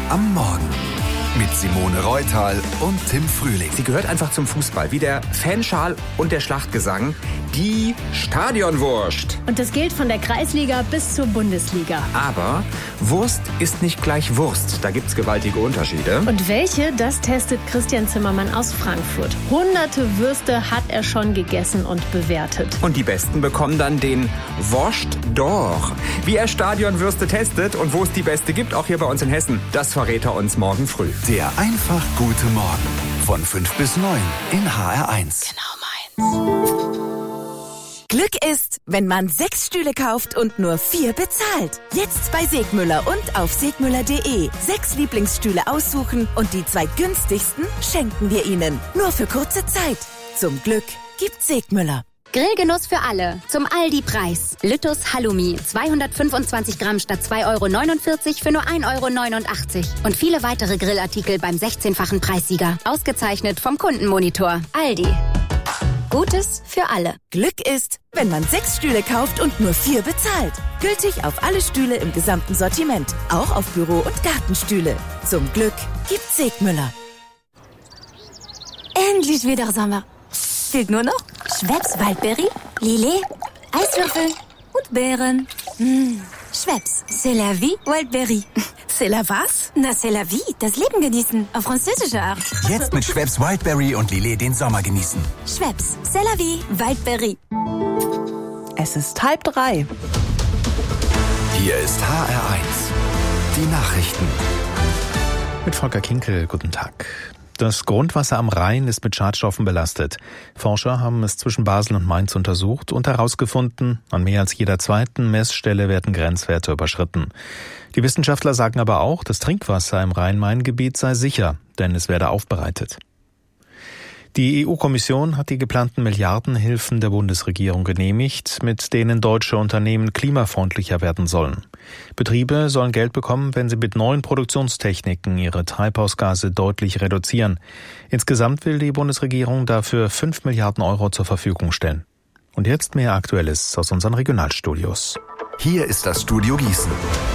am Morgen. Mit Simone Reutal und Tim Frühling. Sie gehört einfach zum Fußball, wie der Fanschal und der Schlachtgesang. Die Stadionwurst. Und das gilt von der Kreisliga bis zur Bundesliga. Aber Wurst ist nicht gleich Wurst. Da gibt's gewaltige Unterschiede. Und welche, das testet Christian Zimmermann aus Frankfurt. Hunderte Würste hat er schon gegessen und bewertet. Und die Besten bekommen dann den Wurst d'Or. Wie er Stadionwürste testet und wo es die beste gibt, auch hier bei uns in Hessen, das verrät er uns morgen früh. Der einfach gute Morgen. Von 5 bis 9 in HR1. Genau meins. Glück ist, wenn man 6 Stühle kauft und nur 4 bezahlt. Jetzt bei Segmüller und auf segmüller.de. 6 Lieblingsstühle aussuchen und die 2 günstigsten schenken wir Ihnen. Nur für kurze Zeit. Zum Glück gibt Segmüller. Grillgenuss für alle. Zum Aldi-Preis. Lüttus Halloumi. 225 Gramm statt 2,49 € für nur 1,89 €. Und viele weitere Grillartikel beim 16-fachen Preissieger. Ausgezeichnet vom Kundenmonitor. Aldi. Gutes für alle. Glück ist, wenn man 6 Stühle kauft und nur 4 bezahlt. Gültig auf alle Stühle im gesamten Sortiment. Auch auf Büro- und Gartenstühle. Zum Glück gibt Segmüller. Endlich wieder Sommer. Fehlt nur noch Schweppes Waldbeere, Lillet, Eiswürfel und Beeren. Schweppes, c'est la vie, Waldbeere. C'est la was? Na, c'est la vie, das Leben genießen, auf französische Art. Jetzt mit Schweppes Wildberry und Lillet den Sommer genießen. Schweppes, c'est la vie, Waldbeere. Es ist 2:30. Hier ist HR1. Die Nachrichten. Mit Volker Kinkel, guten Tag. Das Grundwasser am Rhein ist mit Schadstoffen belastet. Forscher haben es zwischen Basel und Mainz untersucht und herausgefunden, an mehr als jeder zweiten Messstelle werden Grenzwerte überschritten. Die Wissenschaftler sagen aber auch, das Trinkwasser im Rhein-Main-Gebiet sei sicher, denn es werde aufbereitet. Die EU-Kommission hat die geplanten Milliardenhilfen der Bundesregierung genehmigt, mit denen deutsche Unternehmen klimafreundlicher werden sollen. Betriebe sollen Geld bekommen, wenn sie mit neuen Produktionstechniken ihre Treibhausgase deutlich reduzieren. Insgesamt will die Bundesregierung dafür 5 Milliarden € zur Verfügung stellen. Und jetzt mehr Aktuelles aus unseren Regionalstudios. Hier ist das Studio Gießen.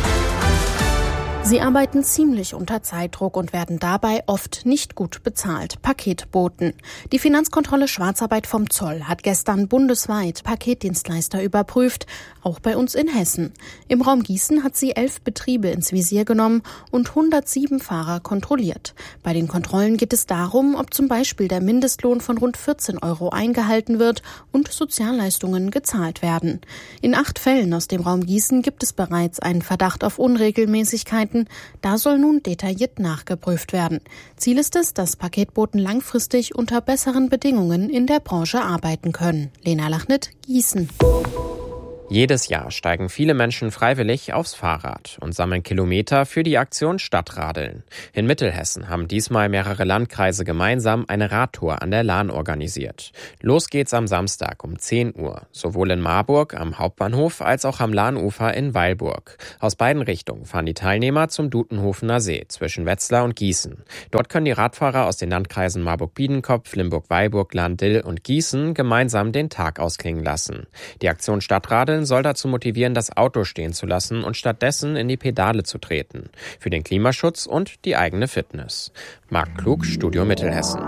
Sie arbeiten ziemlich unter Zeitdruck und werden dabei oft nicht gut bezahlt. Paketboten. Die Finanzkontrolle Schwarzarbeit vom Zoll hat gestern bundesweit Paketdienstleister überprüft, auch bei uns in Hessen. Im Raum Gießen hat sie 11 Betriebe ins Visier genommen und 107 Fahrer kontrolliert. Bei den Kontrollen geht es darum, ob zum Beispiel der Mindestlohn von rund 14 € eingehalten wird und Sozialleistungen gezahlt werden. In 8 Fällen aus dem Raum Gießen gibt es bereits einen Verdacht auf Unregelmäßigkeiten. Da soll nun detailliert nachgeprüft werden. Ziel ist es, dass Paketboten langfristig unter besseren Bedingungen in der Branche arbeiten können. Lena Lachnit, Gießen. Jedes Jahr steigen viele Menschen freiwillig aufs Fahrrad und sammeln Kilometer für die Aktion Stadtradeln. In Mittelhessen haben diesmal mehrere Landkreise gemeinsam eine Radtour an der Lahn organisiert. Los geht's am Samstag um 10 Uhr, sowohl in Marburg am Hauptbahnhof als auch am Lahnufer in Weilburg. Aus beiden Richtungen fahren die Teilnehmer zum Dutenhofener See zwischen Wetzlar und Gießen. Dort können die Radfahrer aus den Landkreisen Marburg-Biedenkopf, Limburg-Weilburg, Lahn-Dill und Gießen gemeinsam den Tag ausklingen lassen. Die Aktion Stadtradeln soll dazu motivieren, das Auto stehen zu lassen und stattdessen in die Pedale zu treten. Für den Klimaschutz und die eigene Fitness. Marc Klug, Studio Mittelhessen.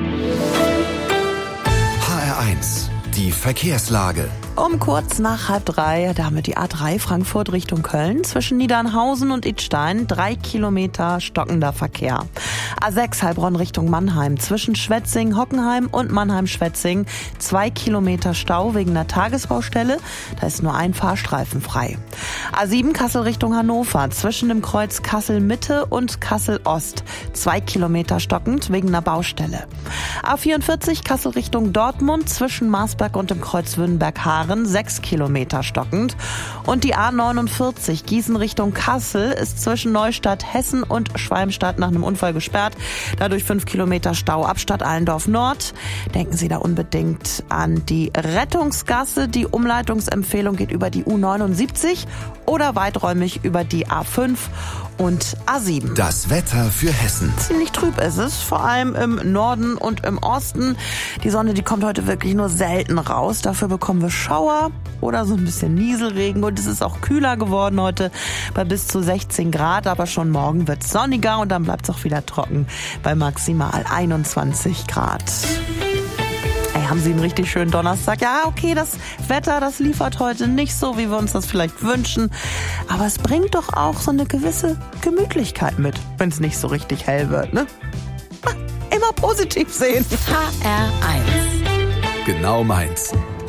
HR1. Die Verkehrslage. Um kurz nach 2:30, damit die A3 Frankfurt Richtung Köln, zwischen Niedernhausen und Idstein 3 Kilometer stockender Verkehr. A6 Heilbronn Richtung Mannheim, zwischen Schwetzing, Hockenheim und Mannheim-Schwetzing 2 Kilometer Stau wegen einer Tagesbaustelle. Da ist nur ein Fahrstreifen frei. A7 Kassel Richtung Hannover, zwischen dem Kreuz Kassel Mitte und Kassel Ost 2 Kilometer stockend wegen einer Baustelle. A44 Kassel Richtung Dortmund, zwischen Marsberg und dem Kreuz Wünnenberg-Haaren 6 Kilometer stockend. Und die A49 Gießen Richtung Kassel ist zwischen Neustadt Hessen und Schwalmstadt nach einem Unfall gesperrt. Dadurch 5 Kilometer Stau ab Stadt Allendorf Nord. Denken Sie da unbedingt an die Rettungsgasse. Die Umleitungsempfehlung geht über die U79 oder weiträumig über die A5 und A7. Das Wetter für Hessen. Ziemlich trüb ist es, vor allem im Norden und im Osten. Die Sonne, die kommt heute wirklich nur selten selten raus. Dafür bekommen wir Schauer oder so ein bisschen Nieselregen. Und es ist auch kühler geworden heute bei bis zu 16 Grad. Aber schon morgen wird es sonniger und dann bleibt es auch wieder trocken bei maximal 21 Grad. Haben Sie einen richtig schönen Donnerstag? Ja, okay, das Wetter, das liefert heute nicht so, wie wir uns das vielleicht wünschen. Aber es bringt doch auch so eine gewisse Gemütlichkeit mit, wenn es nicht so richtig hell wird, ne? Immer positiv sehen. HR1. Genau meins.